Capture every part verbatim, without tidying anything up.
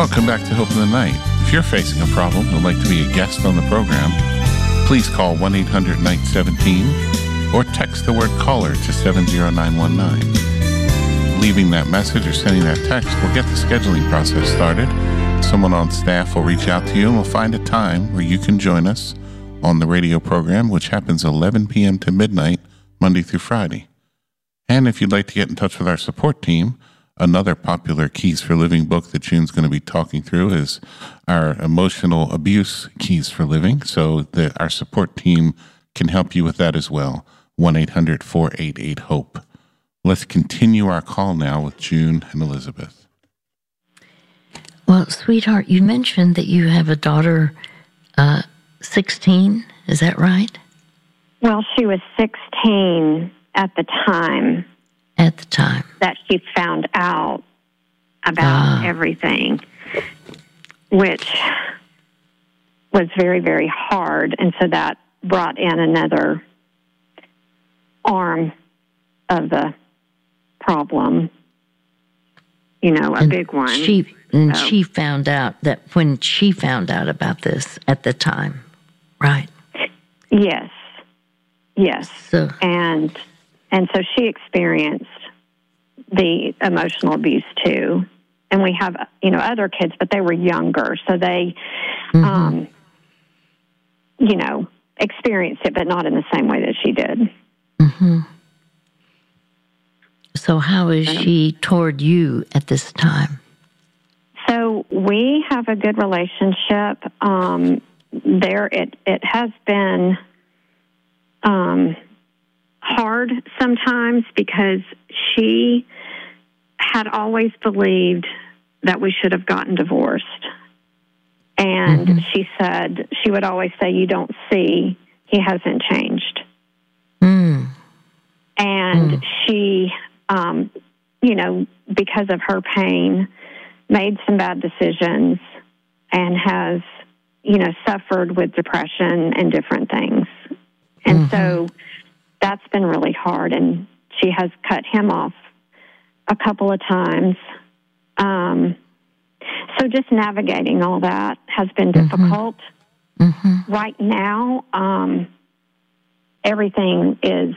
Welcome back to Hope in the Night. If you're facing a problem and would like to be a guest on the program, please call one eight hundred night seventeen or text the word caller to seven zero nine one nine. Leaving that message or sending that text will get the scheduling process started. Someone on staff will reach out to you and we'll find a time where you can join us on the radio program, which happens eleven p.m. to midnight, Monday through Friday. And if you'd like to get in touch with our support team, another popular Keys for Living book that June's going to be talking through is our Emotional Abuse Keys for Living, so that our support team can help you with that as well. one eight hundred four eight eight HOPE. Let's continue our call now with June and Elizabeth. Well, sweetheart, you mentioned that you have a daughter, uh, sixteen. Is that right? Well, she was sixteen at the time. At the time. That she found out about Ah. everything, which was very, very hard. And so that brought in another arm of the problem, you know, a And big one. She, and So- she found out that when she found out about this at the time, right? Yes. Yes. So, And and so she experienced the emotional abuse too. And we have, you know, other kids, but they were younger, so they, mhm. um, you know, experienced it, but not in the same way that she did. hmm So how is she toward you at this time? So we have a good relationship. Um, there, it it has been um, hard sometimes because she had always believed that we should have gotten divorced. And Mhm. she said, she would always say, "You don't see, he hasn't changed." Mm. And Mm. she, um, you know, because of her pain, made some bad decisions and has, you know, suffered with depression and different things. And Mhm. so that's been really hard. And she has cut him off a couple of times. Um, so just navigating all that has been Mhm. difficult. Mm-hmm. Right now, um, everything is,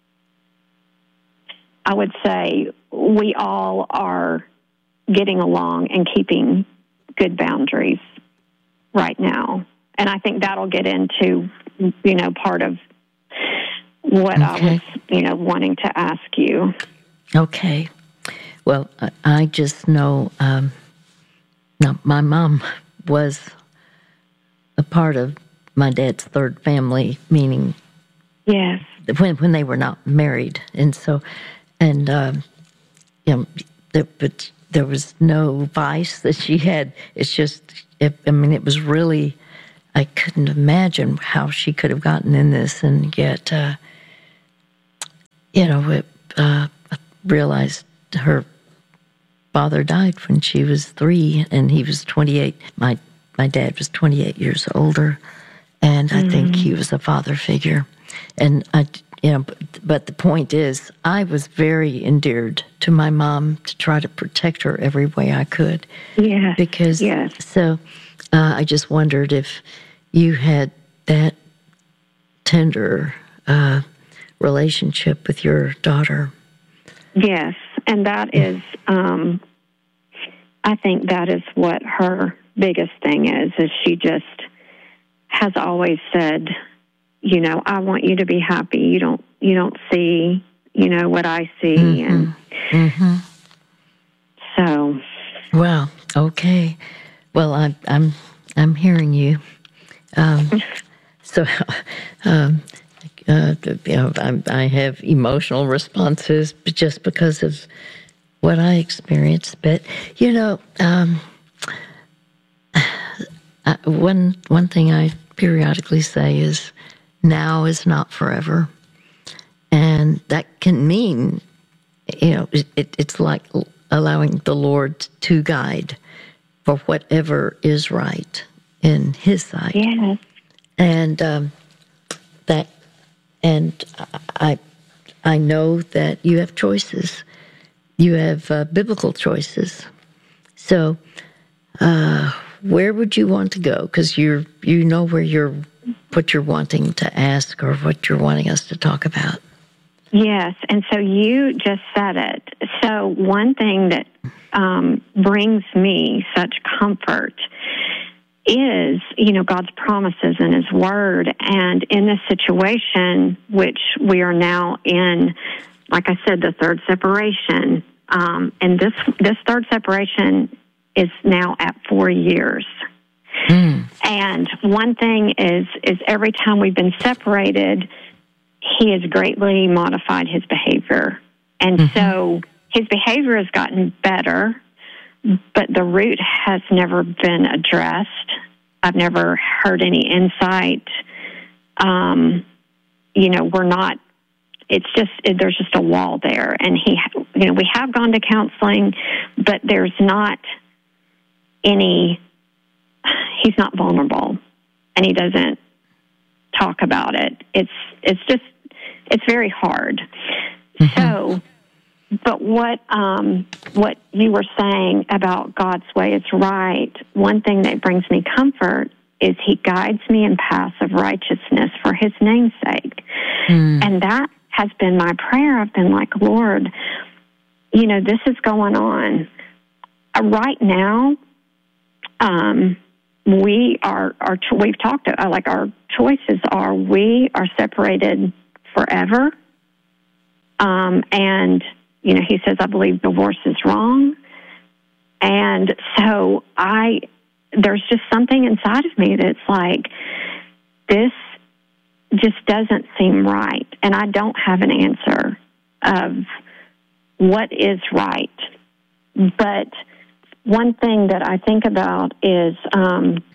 I would say, we all are getting along and keeping good boundaries right now. And I think that'll get into, you know, part of what I Okay. was, you know, wanting to ask you. Okay. Well, I- I just know, um, no, my mom was a part of my dad's third family, meaning Yes. when when they were not married, and so, and um, you know, there, but there was no vice that she had. It's just, it, I mean, it was really, I couldn't imagine how she could have gotten in this, and yet, uh, you know, it, uh, I realized her father died when she was three, and he was twenty-eight. My my dad was twenty-eight years older, and I think he was a father figure. And I, you know, but, but the point is, I was very endeared to my mom to try to protect her every way I could. Yes. Because Yes. so, uh, I just wondered if you had that tender uh, relationship with your daughter. Yes, and that is, um, I think that is what her biggest thing is, is she just has always said, you know, I want you to be happy. You don't, you don't see, you know, what I see. Mm-hmm. And Mm-hmm. so. Well, okay. Well, I'm, I'm, I'm hearing you. Um, so, um, Uh, you know, I, I have emotional responses just because of what I experienced. But you know, um, I, one one thing I periodically say is, "Now is not forever," and that can mean, you know, it, it, it's like allowing the Lord to guide for whatever is right in His sight. Yes. And um, that. And I, I know that you have choices. You have uh, biblical choices. So uh, where would you want to go? Because you're you know where you're what you're wanting to ask or what you're wanting us to talk about. Yes, and so you just said it. So one thing that um, brings me such comfort is, you know, God's promises in His Word. And in this situation, which we are now in, like I said, the third separation, um, and this this third separation is now at four years. Mm. And one thing is, is every time we've been separated, He has greatly modified his behavior. And mm-hmm. so his behavior has gotten better, but the root has never been addressed. I've never heard any insight. Um, you know, we're not, it's just, it, there's just a wall there. And he, you know, we have gone to counseling, but there's not any, he's not vulnerable and he doesn't talk about it. It's, it's just, it's very hard. Mm-hmm. So, but what um, what you were saying about God's way is right. One thing that brings me comfort is He guides me in paths of righteousness for His name's sake. Mm. And that has been my prayer. I've been like, Lord, you know, this is going on. Uh, right now, um, we are, our, we've talked, uh, like our choices are, we are separated forever. Um, and, you know, he says, I believe divorce is wrong. And so I, there's just something inside of me that's like, this just doesn't seem right. And I don't have an answer of what is right. But one thing that I think about is, um,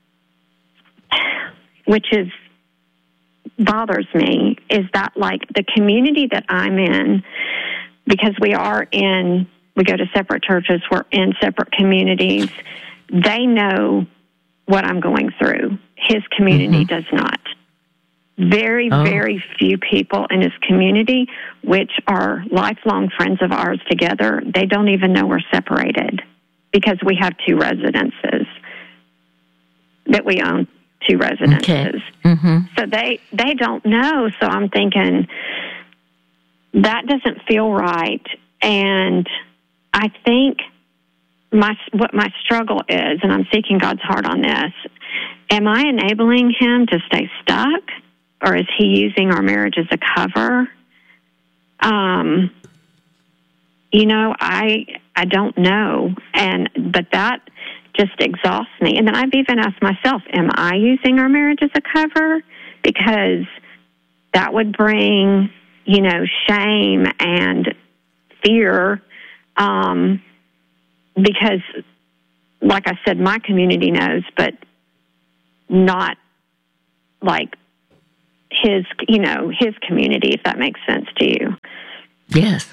which is, bothers me, is that like the community that I'm in, because we are in, we go to separate churches, we're in separate communities, they know what I'm going through. His community mm-hmm. does not. Very, oh. very few people in his community, which are lifelong friends of ours together, they don't even know we're separated because we have two residences that we own. Two residences. Okay. Mm-hmm. So they, they don't know. So I'm thinking that doesn't feel right. And I think my what my struggle is, and I'm seeking God's heart on this, am I enabling him to stay stuck? Or is he using our marriage as a cover? Um, you know, I I don't know. And but that just exhausts me. And then I've even asked myself, am I using our marriage as a cover? Because that would bring, you know, shame and fear. Um, because, like I said, my community knows, but not like his, you know, his community, if that makes sense to you. Yes.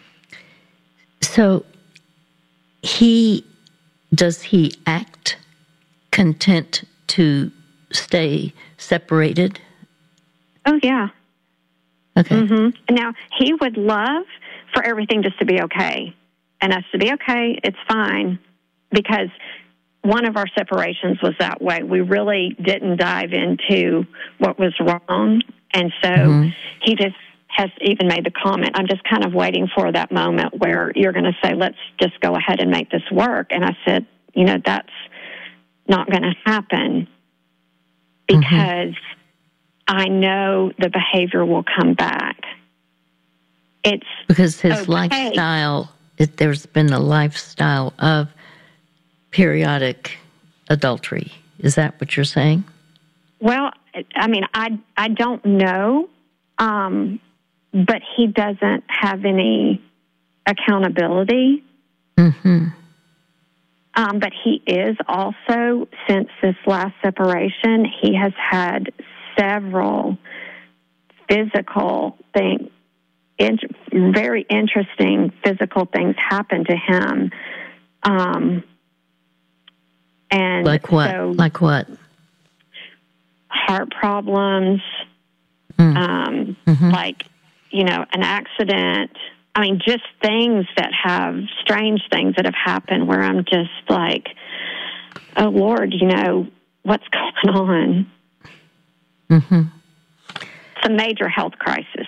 So he, does he act content to stay separated? Oh, yeah. Okay. Mm-hmm. Now, he would love for everything just to be okay. And us to be okay, it's fine. Because one of our separations was that way. We really didn't dive into what was wrong. And so mm-hmm. he just has even made the comment, I'm just kind of waiting for that moment where you're going to say, let's just go ahead and make this work. And I said, you know, that's not going to happen because mm-hmm. I know the behavior will come back. It's because his okay. lifestyle, it, there's been a lifestyle of periodic adultery. Is that what you're saying? Well, I mean, I, I don't know, um, but he doesn't have any accountability. Mm-hmm. Um, but he is also, since this last separation, he has had several physical things, in, very interesting physical things happen to him. Um, and like what? So, like what? Heart problems, mm. um, mm-hmm. like, you know, an accident. I mean, just things that have, strange things that have happened where I'm just like, oh, Lord, you know, what's going on? Mm-hmm. Some major health crises.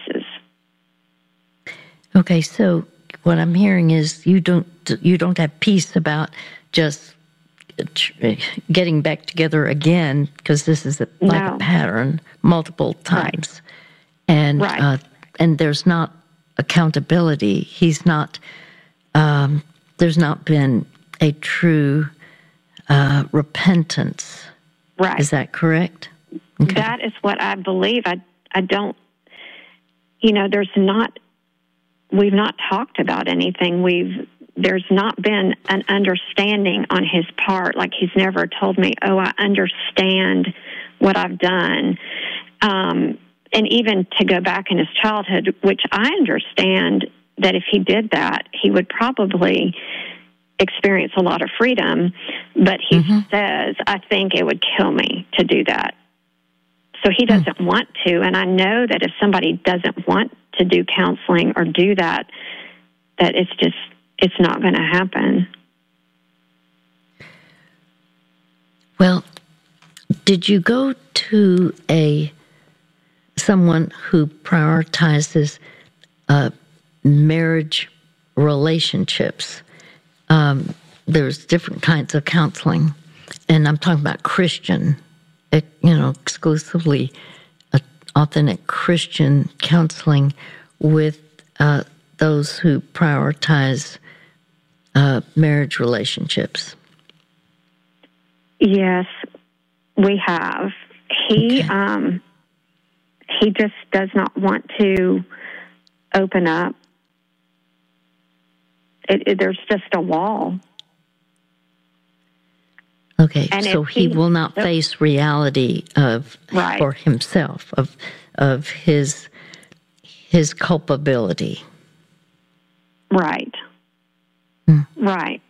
Okay, so what I'm hearing is you don't you don't have peace about just getting back together again, because this is a, like no. a pattern multiple times, right. and right. Uh, and there's not accountability. He's not. Um, there's not been a true uh, repentance. Right. Is that correct? Okay. That is what I believe. I I don't. You know, there's not. We've not talked about anything. We've there's not been an understanding on his part. Like, he's never told me, "Oh, I understand what I've done." Um, and even to go back in his childhood, which I understand that if he did that, he would probably experience a lot of freedom. But he mm-hmm. says, "I think it would kill me to do that." So he doesn't mm. want to. And I know that if somebody doesn't want to do counseling or do that, that it's just, it's not going to happen. Well, did you go to a someone who prioritizes uh, marriage relationships? Um, there's different kinds of counseling, and I'm talking about Christian, you know, exclusively authentic Christian counseling with uh, those who prioritize uh, marriage relationships. Yes, we have. He okay. um, he just does not want to open up. It, it, there's just a wall. Okay, and so he, he will not face reality of right. for himself of of his his culpability. Right. Hmm. Right.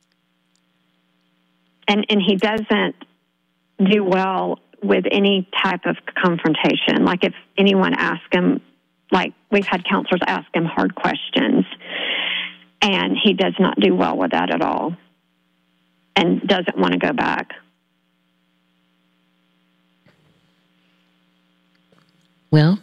And and he doesn't do well with any type of confrontation. Like, if anyone asks him, like, we've had counselors ask him hard questions, and he does not do well with that at all. And doesn't want to go back. Well,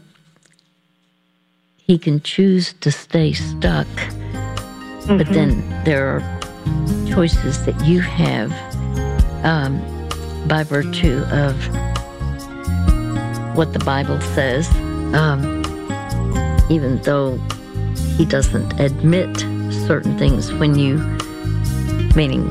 he can choose to stay stuck, mm-hmm. but then there are choices that you have um, by virtue of what the Bible says, um, even though he doesn't admit certain things when you, meaning...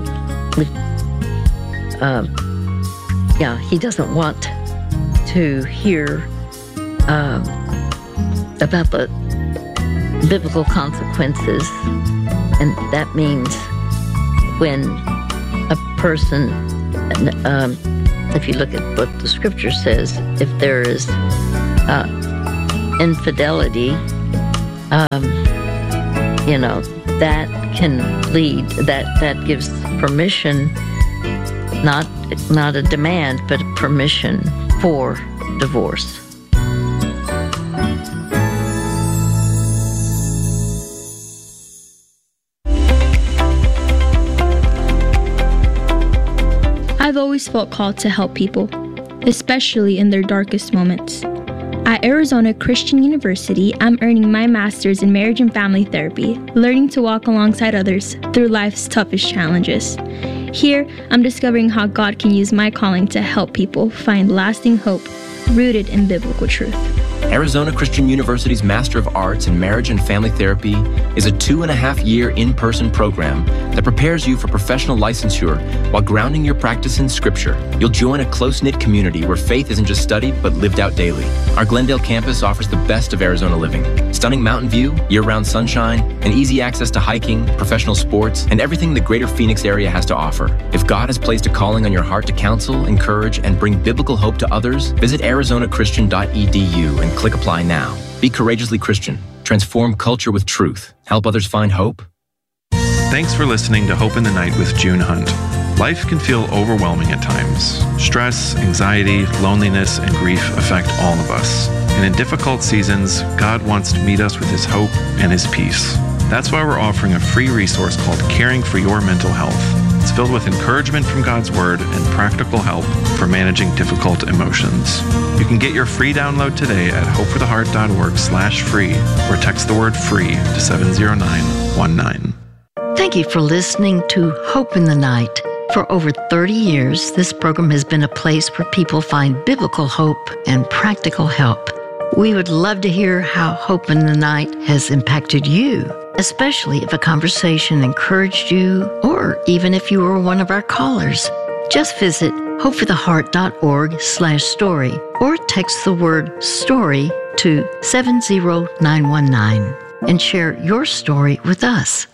Uh, yeah, he doesn't want to hear uh, about the biblical consequences, and that means when a person, um, if you look at what the Scripture says, if there is uh, infidelity, um, you know, that can lead, that, that gives permission, not not a demand, but a permission for divorce. I've always felt called to help people, especially in their darkest moments. At Arizona Christian University, I'm earning my master's in marriage and family therapy, learning to walk alongside others through life's toughest challenges. Here, I'm discovering how God can use my calling to help people find lasting hope rooted in biblical truth. Arizona Christian University's Master of Arts in Marriage and Family Therapy is a two and a half year in-person program that prepares you for professional licensure while grounding your practice in Scripture. You'll join a close-knit community where faith isn't just studied, but lived out daily. Our Glendale campus offers the best of Arizona living: stunning mountain view, year-round sunshine, and easy access to hiking, professional sports, and everything the greater Phoenix area has to offer. If God has placed a calling on your heart to counsel, encourage, and bring biblical hope to others, visit arizona christian dot e d u and click apply now. Be courageously Christian. Transform culture with truth. Help others find hope. Thanks for listening to Hope in the Night with June Hunt. Life can feel overwhelming at times. Stress, anxiety, loneliness, and grief affect all of us. And in difficult seasons, God wants to meet us with His hope and His peace. That's why we're offering a free resource called Caring for Your Mental Health. lessons filled with encouragement from God's Word and practical help for managing difficult emotions. You can get your free download today at hopefortheheart.org slash free or text the word free to seven zero nine one nine. Thank you for listening to Hope in the Night. For over thirty years, this program has been a place where people find biblical hope and practical help. We would love to hear how Hope in the Night has impacted you, especially if a conversation encouraged you or even if you were one of our callers. Just visit hopefortheheart.org slash story or text the word story to seven zero nine one nine and share your story with us.